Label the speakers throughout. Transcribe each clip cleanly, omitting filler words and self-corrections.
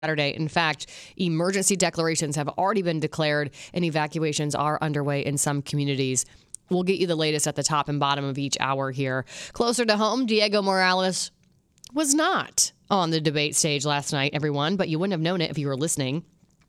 Speaker 1: Saturday. In fact, emergency declarations have already been declared and evacuations are underway in some communities. We'll get you the latest at the top and bottom of each hour here. Closer to home, Diego Morales was not on the debate stage last night, everyone, but you wouldn't have known it if you were listening.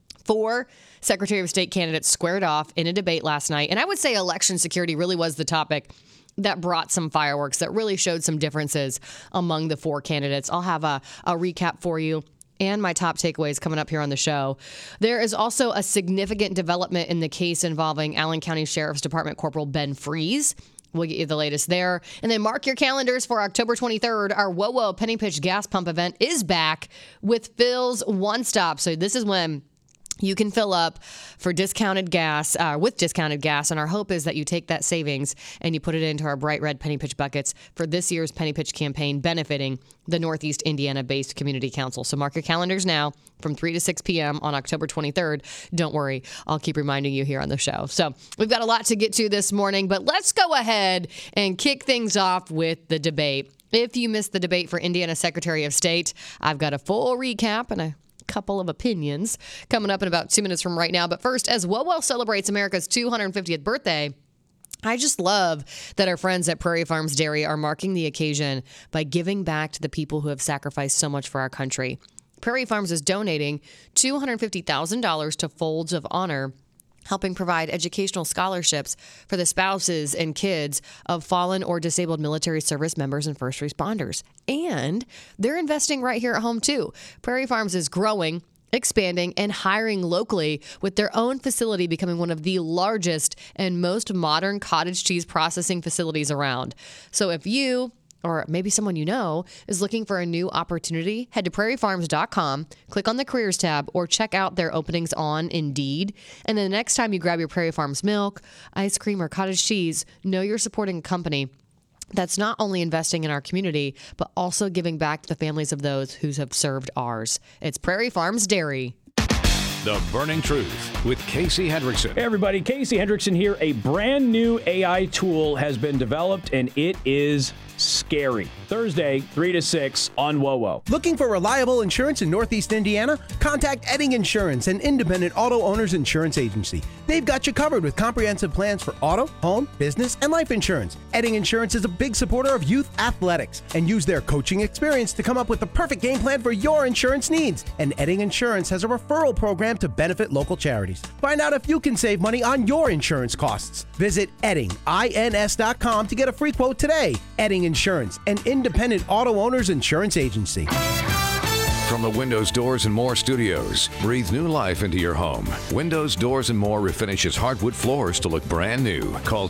Speaker 1: 4 Secretary of State candidates squared off in a debate last night, and I would say election security really was the topic that brought some fireworks, that really showed some differences among the 4 candidates. I'll have a recap for you and my top takeaways coming up here on the show. There is also a significant development in the case involving Allen County Sheriff's Department Corporal Ben Freeze. We'll get you the latest there. And then mark your calendars for October 23rd. Our WOWO Penny Pitch Gas Pump event is back with Phil's One Stop. So this is when you can fill up for discounted gas, with discounted gas. And our hope is that you take that savings and you put it into our bright red Penny Pitch buckets for this year's Penny Pitch campaign benefiting the Northeast Indiana-based Community Council. So mark your calendars now from 3 to 6 p.m. on October 23rd. Don't worry, I'll keep reminding you here on the show. So we've got a lot to get to this morning, but let's go ahead and kick things off with the debate. If you missed the debate for Indiana Secretary of State, I've got a full recap and a couple of opinions coming up in about 2 minutes from right now. But first, as WOWO celebrates America's 250th birthday, I just love that our friends at Prairie Farms Dairy are marking the occasion by giving back to the people who have sacrificed so much for our country. Prairie Farms is donating $250,000 to Folds of Honor, helping provide educational scholarships for the spouses and kids of fallen or disabled military service members and first responders. And they're investing right here at home, too. Prairie Farms is growing, expanding, and hiring locally, with their own facility becoming one of the largest and most modern cottage cheese processing facilities around. So if you, or maybe someone you know, is looking for a new opportunity, head to prairiefarms.com, click on the careers tab, or check out their openings on Indeed. And then the next time you grab your Prairie Farms milk, ice cream, or cottage cheese, know you're supporting a company that's not only investing in our community, but also giving back to the families of those who have served ours. It's Prairie Farms Dairy.
Speaker 2: The Burning Truth with Casey Hendrickson.
Speaker 3: Hey everybody, Casey Hendrickson here. A brand new AI tool has been developed and it is scary. Thursday, 3 to 6 on WOWO.
Speaker 4: Looking for reliable insurance in Northeast Indiana? Contact Edding Insurance, an independent auto owner's insurance agency. They've got you covered with comprehensive plans for auto, home, business, and life insurance. Edding Insurance is a big supporter of youth athletics and use their coaching experience to come up with the perfect game plan for your insurance needs. And Edding Insurance has a referral program to benefit local charities. Find out if you can save money on your insurance costs. Visit eddingins.com to get a free quote today. Edding Insurance, an independent auto owner's insurance agency.
Speaker 2: From the Windows, Doors, and More studios, breathe new life into your home. Windows, Doors, and More refinishes hardwood floors to look brand new. Call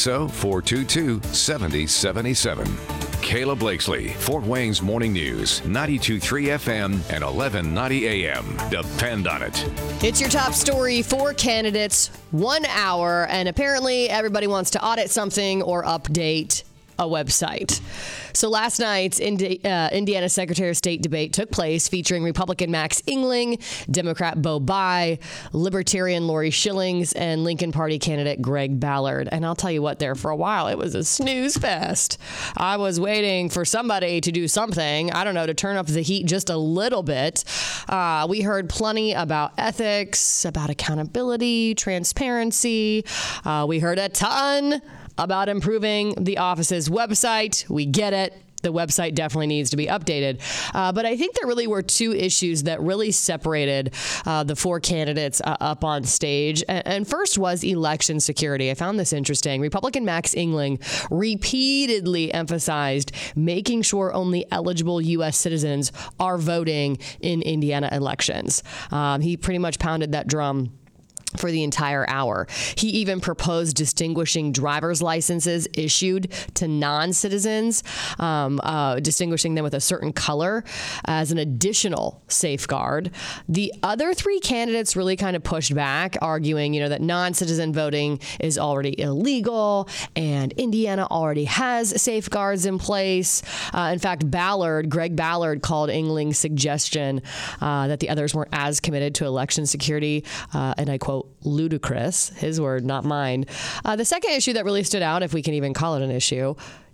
Speaker 2: 260-422-7077. Kayla Blakesley, Fort Wayne's Morning News, 92.3 FM and 1190 AM. Depend on it.
Speaker 1: It's your top story. 4 candidates, 1 hour, and apparently everybody wants to audit something or update a website. So last night's Indiana Secretary of State debate took place, featuring Republican Max Engling, Democrat Bo Bai, Libertarian Lori Schillings, and Lincoln Party candidate Greg Ballard. And I'll tell you what, there for a while, it was a snooze fest. I was waiting for somebody to do something, I don't know, to turn up the heat just a little bit. We heard plenty about ethics, about accountability, transparency. We heard a ton about improving the office's website. We get it. The website definitely needs to be updated. But I think there really were 2 issues that really separated the 4 candidates up on stage. And first was election security. I found this interesting. Republican Max Engling repeatedly emphasized making sure only eligible U.S. citizens are voting in Indiana elections. He pretty much pounded that drum for the entire hour. He even proposed distinguishing driver's licenses issued to non-citizens, distinguishing them with a certain color as an additional safeguard. The other 3 candidates really kind of pushed back, arguing, that non-citizen voting is already illegal and Indiana already has safeguards in place. In fact, Greg Ballard called Engling's suggestion that the others weren't as committed to election security, and I quote, ludicrous. His word, not mine. The second issue that really stood out, if we can even call it an issue,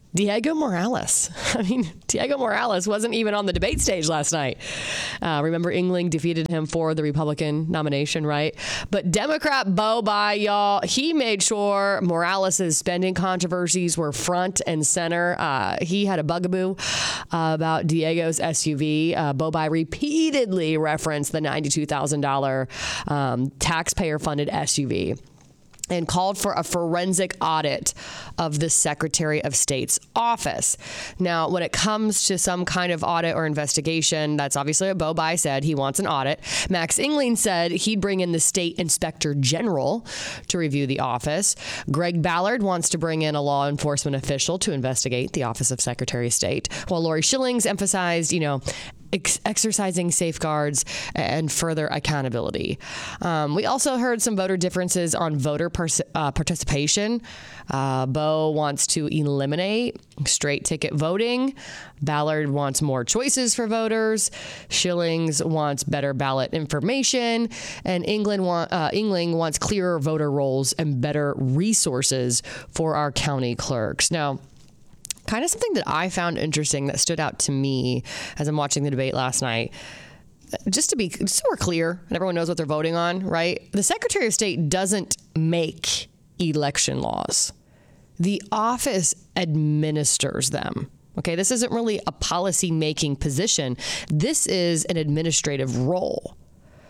Speaker 1: Diego Morales. I mean, Diego Morales wasn't even on the debate stage last night. Remember, Engling defeated him for the Republican nomination, right? But Democrat Bo Bai, y'all, he made sure Morales' spending controversies were front and center. He had a bugaboo about Diego's SUV. Bo Bai repeatedly referenced the $92,000 taxpayer-funded SUV and called for a forensic audit of the Secretary of State's office. Now, when it comes to some kind of audit or investigation, that's obviously what Bo Bai said. He wants an audit. Max Engling said he'd bring in the State Inspector General to review the office. Greg Ballard wants to bring in a law enforcement official to investigate the Office of Secretary of State, while Lori Schillings emphasized, exercising safeguards and further accountability. We also heard some voter differences on voter participation. Bo wants to eliminate straight ticket voting. Ballard wants more choices for voters. Schillings wants better ballot information. And Engling wants clearer voter rolls and better resources for our county clerks. Now, kind of something that I found interesting that stood out to me as I'm watching the debate last night. Just so we're clear and everyone knows what they're voting on, right? The Secretary of State doesn't make election laws. The office administers them. Okay, this isn't really a policy-making position. This is an administrative role.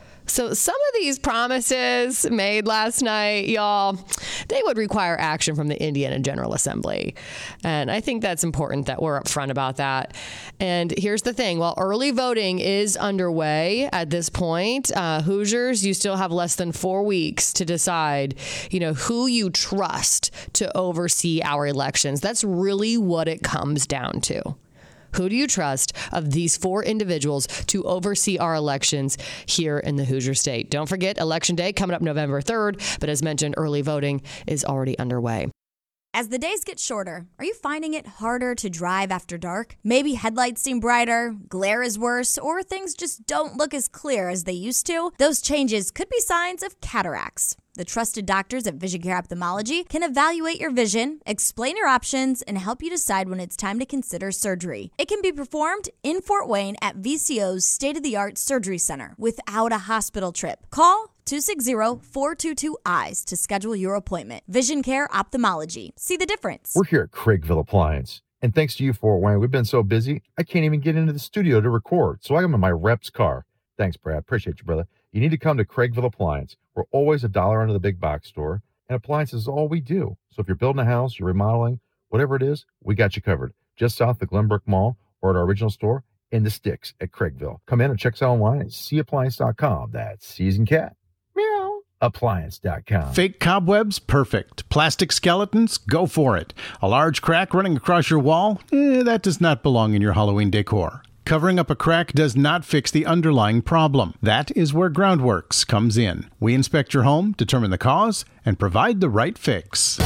Speaker 1: So some of these promises made last night, y'all, they would require action from the Indiana General Assembly. And I think that's important that we're upfront about that. And here's the thing. While early voting is underway at this point, Hoosiers, you still have less than 4 weeks to decide, who you trust to oversee our elections. That's really what it comes down to. Who do you trust of these 4 individuals to oversee our elections here in the Hoosier State? Don't forget, Election Day coming up November 3rd, but as mentioned, early voting is already underway.
Speaker 5: As the days get shorter, are you finding it harder to drive after dark? Maybe headlights seem brighter, glare is worse, or things just don't look as clear as they used to? Those changes could be signs of cataracts. The trusted doctors at Vision Care Ophthalmology can evaluate your vision, explain your options, and help you decide when it's time to consider surgery. It can be performed in Fort Wayne at VCO's state-of-the-art surgery center without a hospital trip. Call 260-422-EYES to schedule your appointment. Vision Care Ophthalmology. See the difference.
Speaker 6: We're here at Craigville Appliance. And thanks to you, Fort Wayne, we've been so busy, I can't even get into the studio to record. So I'm in my rep's car. Thanks, Brad. Appreciate you, brother. You need to come to Craigville Appliance. We're always $1 under the big box store, and appliances is all we do. So if you're building a house, you're remodeling, whatever it is, we got you covered. Just south of the Glenbrook Mall or at our original store in the sticks at Craigville. Come in and check us out online at cappliance.com. That's Season Cat. Meow. Appliance.com.
Speaker 7: Fake cobwebs? Perfect. Plastic skeletons? Go for it. A large crack running across your wall? That does not belong in your Halloween decor. Covering up a crack does not fix the underlying problem. That is where Groundworks comes in. We inspect your home, determine the cause, and provide the right fix.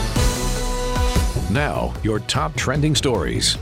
Speaker 2: Now, your top trending stories.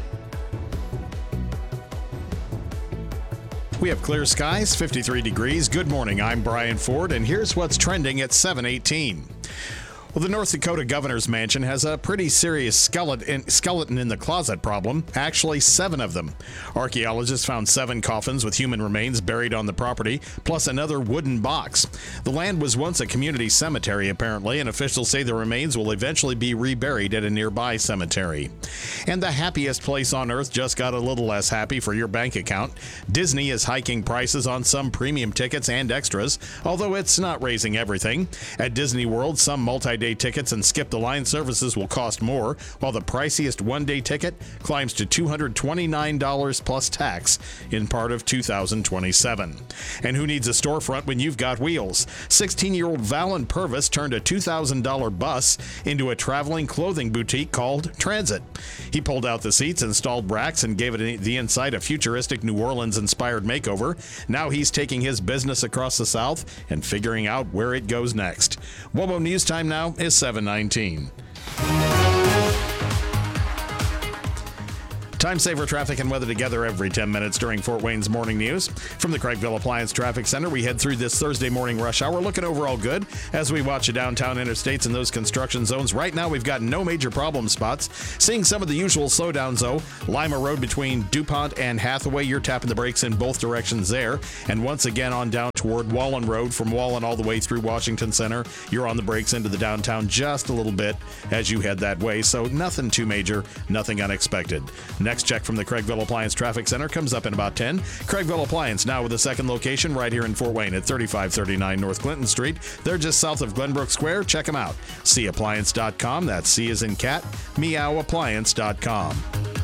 Speaker 8: We have clear skies, 53 degrees. Good morning, I'm Brian Ford, and here's what's trending at 7:18. Well, the North Dakota governor's mansion has a pretty serious skeleton in the closet problem. Actually, 7 of them. Archaeologists found 7 coffins with human remains buried on the property, plus another wooden box. The land was once a community cemetery, apparently, and officials say the remains will eventually be reburied at a nearby cemetery. And the happiest place on earth just got a little less happy for your bank account. Disney is hiking prices on some premium tickets and extras, although it's not raising everything. At Disney World, some multi-day tickets and skip-the-line services will cost more, while the priciest one-day ticket climbs to $229 plus tax in part of 2027. And who needs a storefront when you've got wheels? 16-year-old Valen Purvis turned a $2,000 bus into a traveling clothing boutique called Transit. He pulled out the seats, installed racks, and gave it the inside a futuristic New Orleans-inspired makeover. Now he's taking his business across the South and figuring out where it goes next. WOMO News Time now is 7:19. Time saver traffic and weather together every 10 minutes during Fort Wayne's morning news. From the Craigville Appliance Traffic Center, we head through this Thursday morning rush hour. Looking overall good as we watch the downtown interstates and those construction zones. Right now, we've got no major problem spots. Seeing some of the usual slowdowns, though. Lima Road between DuPont and Hathaway, you're tapping the brakes in both directions there. And once again on down toward Wallen Road, from Wallen all the way through Washington Center, you're on the brakes into the downtown just a little bit as you head that way. So nothing too major, nothing unexpected. Next check from the Craigville Appliance Traffic Center comes up in about 10. Craigville Appliance now with a second location right here in Fort Wayne at 3539 North Clinton Street. They're just south of Glenbrook Square. Check them out. Appliance.com. That's C as in cat, meowappliance.com.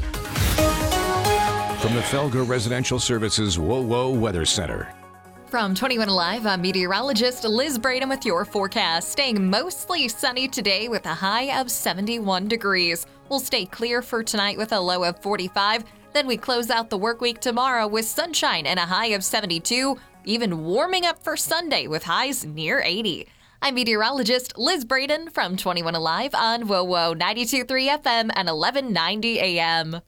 Speaker 2: From the Felger Residential Services WOWO Weather Center.
Speaker 9: From 21 Alive, I'm meteorologist Liz Braden with your forecast. Staying mostly sunny today with a high of 71 degrees. We'll stay clear for tonight with a low of 45. Then we close out the work week tomorrow with sunshine and a high of 72, even warming up for Sunday with highs near 80. I'm meteorologist Liz Braden from 21 Alive on WOWO 92.3 FM and 1190 AM.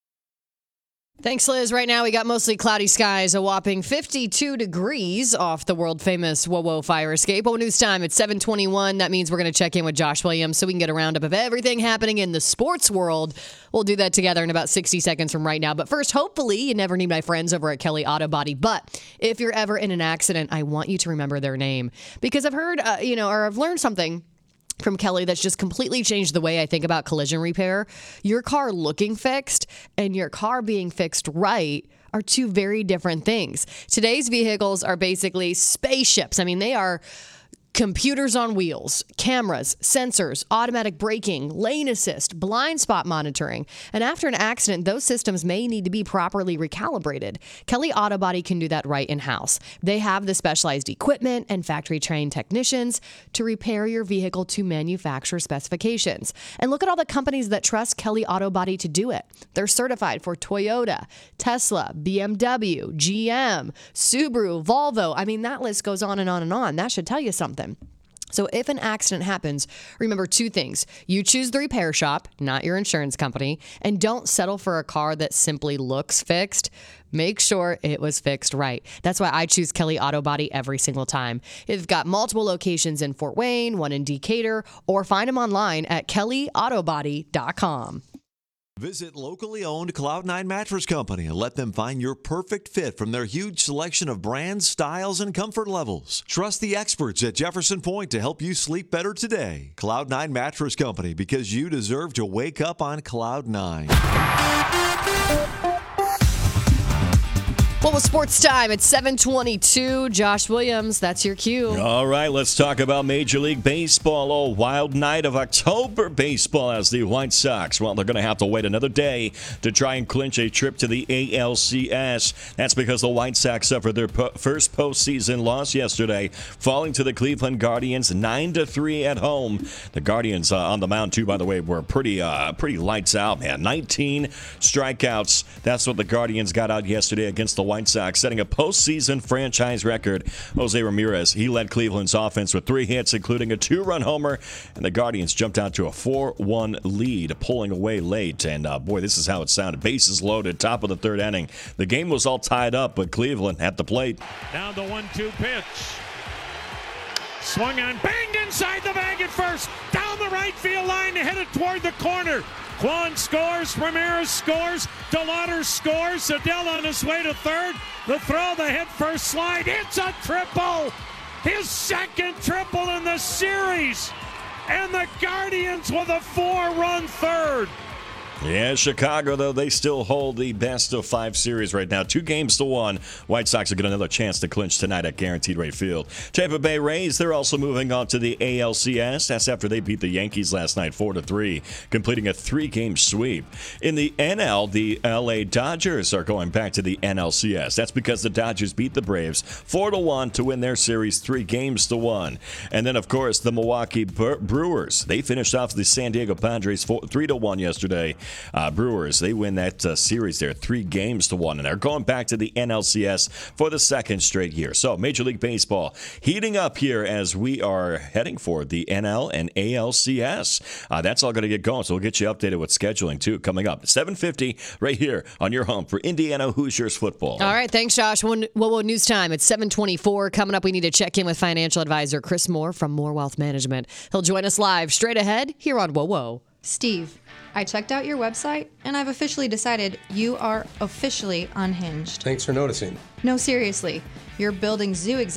Speaker 1: Thanks, Liz. Right now, we got mostly cloudy skies, a whopping 52 degrees off the world-famous WOWO fire escape. WOWO News time at 7:21. That means we're going to check in with Josh Williams so we can get a roundup of everything happening in the sports world. We'll do that together in about 60 seconds from right now. But first, hopefully, you never need my friends over at Kelly Auto Body. But if you're ever in an accident, I want you to remember their name. Because I've heard, or I've learned something from Kelly that's just completely changed the way I think about collision repair. Your car looking fixed and your car being fixed right are two very different things. Today's vehicles are basically spaceships. I mean, they are computers on wheels, cameras, sensors, automatic braking, lane assist, blind spot monitoring. And after an accident, those systems may need to be properly recalibrated. Kelly Auto Body can do that right in-house. They have the specialized equipment and factory-trained technicians to repair your vehicle to manufacturer specifications. And look at all the companies that trust Kelly Auto Body to do it. They're certified for Toyota, Tesla, BMW, GM, Subaru, Volvo. I mean, that list goes on and on and on. That should tell you something. So if an accident happens, remember two things. You choose the repair shop, not your insurance company, and don't settle for a car that simply looks fixed. Make sure it was fixed right. That's why I choose Kelly Auto Body every single time. They've got multiple locations in Fort Wayne, one in Decatur, or find them online at kellyautobody.com.
Speaker 10: Visit locally owned Cloud9 Mattress Company and let them find your perfect fit from their huge selection of brands, styles, and comfort levels. Trust the experts at Jefferson Point to help you sleep better today. Cloud9 Mattress Company, because you deserve to wake up on Cloud 9.
Speaker 1: Well, with sports time at 7:22. Josh Williams, that's your cue.
Speaker 11: All right, let's talk about Major League Baseball. Oh, wild night of October baseball as the White Sox, well, they're going to have to wait another day to try and clinch a trip to the ALCS. That's because the White Sox suffered their first postseason loss yesterday, falling to the Cleveland Guardians 9-3 at home. The Guardians on the mound, too, by the way, were pretty lights out, man. 19 strikeouts. That's what the Guardians got out yesterday against the White Sox, setting a postseason franchise record. Jose Ramirez, he led Cleveland's offense with 3 hits, including a 2-run homer, and the Guardians jumped out to a 4-1 lead, pulling away late. And boy, this is how it sounded. Bases loaded, top of the 3rd inning. The game was all tied up, but Cleveland at the plate.
Speaker 12: Down the 1-2 pitch. Swung on, banged inside the bag at first. Down the right field line to hit it toward the corner. Kwan scores, Ramirez scores, DeLauder scores, Adele on his way to 3rd. The throw, the hit first slide, it's a triple! His second triple in the series! And the Guardians with a 4-run 3rd.
Speaker 11: Yeah, Chicago, though, they still hold the best of 5 series right now. 2-1. White Sox will get another chance to clinch tonight at Guaranteed Rate Field. Tampa Bay Rays, they're also moving on to the ALCS. That's after they beat the Yankees last night 4-3, completing a 3-game sweep. In the NL, the LA Dodgers are going back to the NLCS. That's because the Dodgers beat the Braves 4-1 to win their series 3-1. And then, of course, the Milwaukee Brewers, they finished off the San Diego Padres 3-1 yesterday. Brewers, they win that series there 3-1, and they're going back to the NLCS for the second straight year. So Major League Baseball heating up here as we are heading for the NL and ALCS. That's all going to get going, so we'll get you updated with scheduling, too, coming up. 7:50 right here on your home for Indiana Hoosiers football.
Speaker 1: All right, thanks, Josh. Whoa, news time. It's 7:24. Coming up, we need to check in with financial advisor Chris Moore from Moore Wealth Management. He'll join us live straight ahead here on Whoa.
Speaker 13: Steve, I checked out your website, and I've officially decided you are officially unhinged.
Speaker 14: Thanks for noticing.
Speaker 13: No, seriously. Your building zoo